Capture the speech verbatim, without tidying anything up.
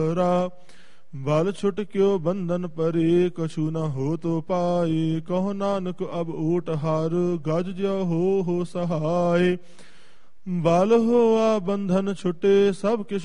बल छुट क्यों बंधन परे, कछु न हो तो पाए। कहो नानक अब ऊट हार, गज ज्यो हो हो सहाय। बल होआ बंधन छुटे, सब किछ